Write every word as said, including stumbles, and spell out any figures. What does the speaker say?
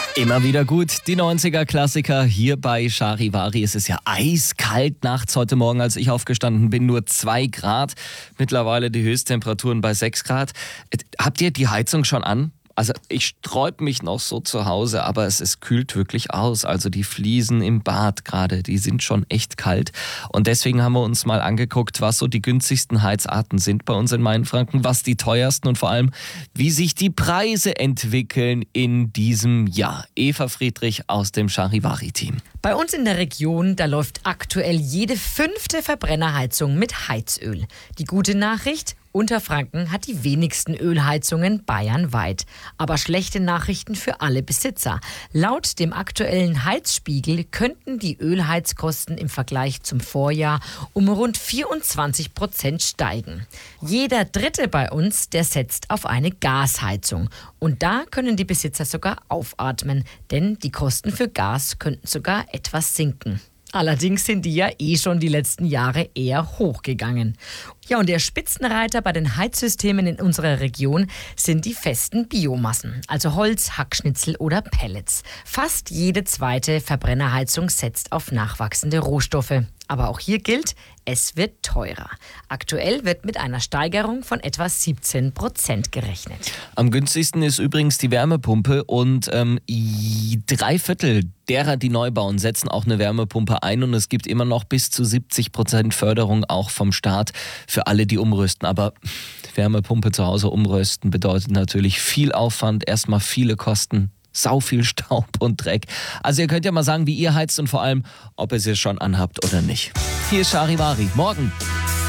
Immer wieder gut, die neunziger-Klassiker hier bei Charivari. Es ist ja eiskalt nachts heute Morgen, als ich aufgestanden bin, nur zwei Grad. Mittlerweile die Höchsttemperaturen bei sechs Grad. Habt ihr die Heizung schon an? Also ich sträub mich noch so zu Hause, aber es, es kühlt wirklich aus. Also die Fliesen im Bad gerade, die sind schon echt kalt. Und deswegen haben wir uns mal angeguckt, was so die günstigsten Heizarten sind bei uns in Mainfranken, was die teuersten und vor allem, wie sich die Preise entwickeln in diesem Jahr. Eva Friedrich aus dem Charivari-Team. Bei uns in der Region, da läuft aktuell jede fünfte Verbrennerheizung mit Heizöl. Die gute Nachricht: Unterfranken hat die wenigsten Ölheizungen bayernweit. Aber schlechte Nachrichten für alle Besitzer. Laut dem aktuellen Heizspiegel könnten die Ölheizkosten im Vergleich zum Vorjahr um rund vierundzwanzig Prozent steigen. Jeder Dritte bei uns, der setzt auf eine Gasheizung. Und da können die Besitzer sogar aufatmen, denn die Kosten für Gas könnten sogar etwas sinken. Allerdings sind die ja eh schon die letzten Jahre eher hochgegangen. Ja, und der Spitzenreiter bei den Heizsystemen in unserer Region sind die festen Biomassen, also Holz, Hackschnitzel oder Pellets. Fast jede zweite Verbrennerheizung setzt auf nachwachsende Rohstoffe. Aber auch hier gilt, es wird teurer. Aktuell wird mit einer Steigerung von etwa siebzehn Prozent gerechnet. Am günstigsten ist übrigens die Wärmepumpe und ähm, drei Viertel derer, die neu bauen, setzen auch eine Wärmepumpe ein und es gibt immer noch bis zu siebzig Prozent Förderung auch vom Staat für alle, die umrüsten. Aber Wärmepumpe zu Hause umrüsten bedeutet natürlich viel Aufwand, erstmal viele Kosten. Sau viel Staub und Dreck. Also ihr könnt ja mal sagen, wie ihr heizt und vor allem, ob ihr es schon anhabt oder nicht. Hier ist Charivari. Morgen